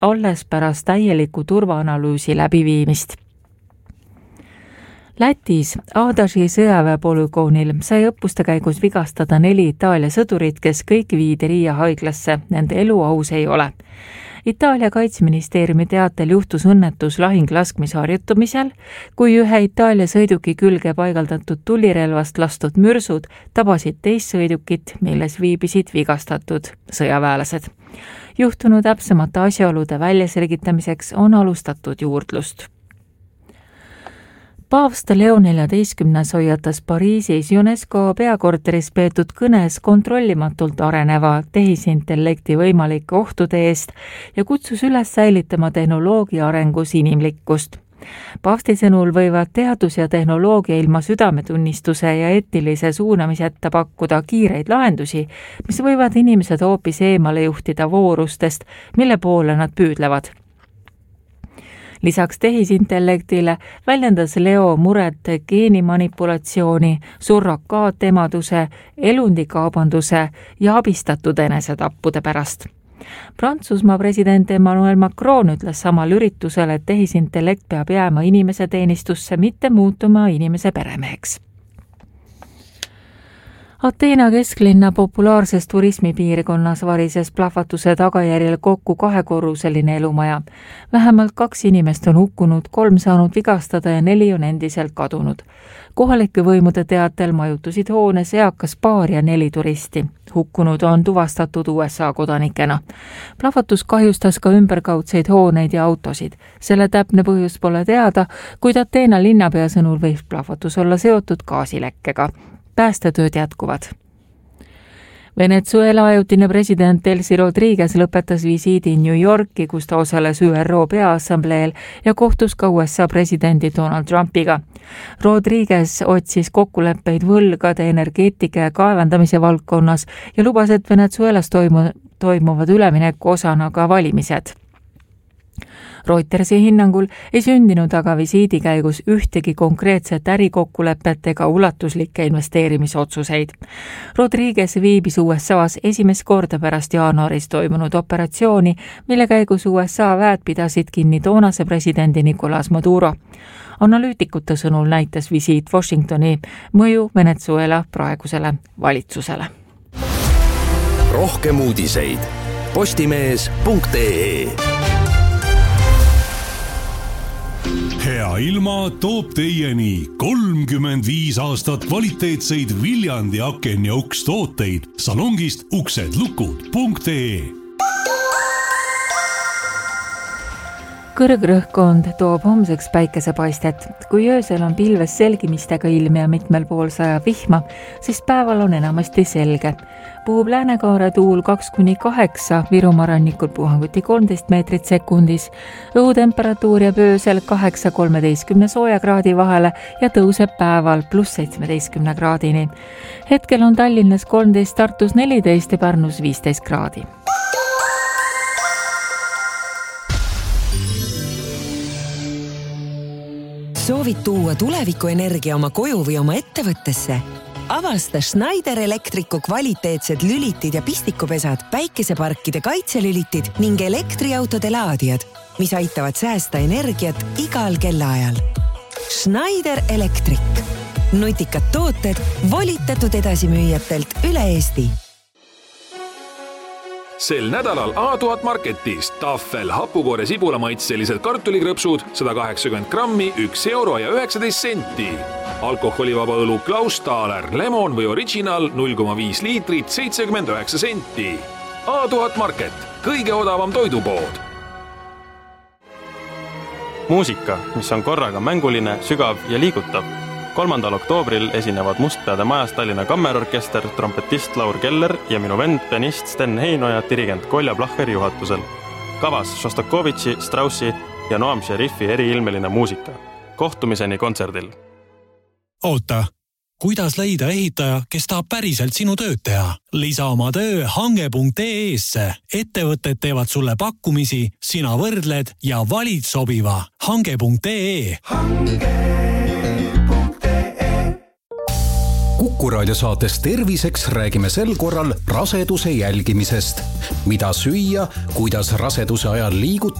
alles pärast täieliku turvaanalüüsi läbiviimist. Lätis Adaži sõjaväepolügoonil sai õppuste käigus vigastada 4 Itaalia sõdurit, kes kõik viidi Riia haiglasse. Nende elu aus ei ole. Itaalia kaitseministeeriumi teatel juhtus õnnetus lahinglaskmisharjutumisel, kui ühe Itaalia sõiduki külge paigaldatud tulirelvast lastud mürsud tabasid teist sõidukit, milles viibisid vigastatud sõjaväelased. Juhtunu täpsemate asjaolude väljaselgitamiseks on alustatud juurdlust. Paavst Leo 14 hoiatas Pariisis UNESCO peakorteris peetud kõnes kontrollimatult areneva tehisintellekti võimalike ohtude eest ja kutsus üles säilitama tehnoloogia arengus inimlikkust. Paavsti sõnul võivad teadus ja tehnoloogia ilma südametunnistuse ja eetilise suunamiseta pakkuda kiireid lahendusi, mis võivad inimesed hoopis eemale juhtida voorustest, mille poole nad püüdlevad. Lisaks tehisintellektile väljendas Leo muret geenimanipulatsiooni, surrogaatemaduse, elundikaubanduse ja abistatud enesetappude pärast. Prantsusmaa president Emmanuel Macron ütles samal üritusel, et tehisintellekt peab jääma inimese teenistusse, mitte muutuma inimese peremeheks. Ateena kesklinna populaarses turismipiirkonnas varises plahvatuse tagajärjel kokku 2-korruseline elumaja. Vähemalt 2 inimest on hukkunud, 3 saanud vigastada ja 4 on endiselt kadunud. Kohalike võimude teatel majutusid hoones eakas paar ja 4 turisti. Hukkunud on tuvastatud USA kodanikena. Plahvatus kahjustas ka ümberkaudseid hooneid ja autosid. Selle täpne põhjus pole teada, kuid Ateena linnapea sõnul võib plahvatus olla seotud gaasilekkega. Päästetööd jätkuvad. Venezuela ajutine president Delcy Rodriguez lõpetas visiidi New Yorki, kus ta osales ÜRO Peaassambleel ja kohtus ka USA presidendi Donald Trumpiga. Rodriguez otsis kokkuleppeid võlgade, energeetika ja kaevandamise valdkonnas ja lubas, et Venezuelas toimuvad ülemineku osana ka valimised. Reutersi hinnangul ei sündinud aga visiidi käigus ühtegi konkreetset ärikokkulepet ega ulatuslikke investeerimisotsuseid. Rodriguez viibis USAs esimest korda pärast jaanuaris toimunud operatsiooni, mille käigus USA väed pidasid kinni toonase presidendi Nicolas Maduro. Analüütikute sõnul näitas visiit Washingtoni mõju Venezuela praegusele valitsusele. Rohkem uudiseid postimees.ee. Hea ilma toob teieni 35 aastat kvaliteetseid Viljandi aken ja uks tooteid salongist uksedlukud.ee. Kõrgrõhkkond toob homseks päikesepaistet. Kui öösel on pilves selgimistega ilm ja mitmel pool sajab vihma, siis päeval on enamasti selge. Puhub Läänekaare tuul 2-8, Virumaa rannikul puhanguti 13 meetrit sekundis. Õhutemperatuur jääb öösel 8-13 soojakraadi vahele ja tõuseb päeval +17 kraadini. Hetkel on Tallinnas 13, Tartus 14 ja Pärnus 15 kraadi. Soovid tuua tulevikuenergia oma koju või oma ettevõttesse? Avasta Schneider Electricu kvaliteetsed lülitid ja pistikupesad, päikeseparkide kaitselülitid ning elektriautode laadijad, mis aitavad säästa energiat igal kellaajal. Schneider Electric. Nutikad tooted volitatud edasimüüjatelt üle Eesti. Sel nädalal A1000 Marketis Tafel hapukoore sibulamaitselised kartulikrõpsud 180 grammi, 1 euro ja 19 senti. Alkoholivaba õlu Klaus Thaler, lemon või original 0,5 liitrit, 79 senti. A1000 Market, kõige odavam toidupood. Muusika, mis on korraga mänguline, sügav ja liigutav. 3. oktoobril esinevad Mustpeade majas Tallinna Kammerorkester, trompetist Laur Keller ja minu vend, pianist Sten Heinoja, dirigent Kolja Placher juhatusel. Kavas Šostakovitši, Straussi ja Noam Šerifi eriilmeline muusika. Kohtumiseni kontserdil. Oota, kuidas leida ehitaja, kes tahab päriselt sinu tööd teha? Lisa oma töö hange.ee-sse. Ettevõtted teevad sulle pakkumisi, sina võrdled ja valid sobiva. Hange.ee. Kuku raadio saates Terviseks räägime sel korral raseduse jälgimisest. Mida süüa, kuidas raseduse ajal liigutada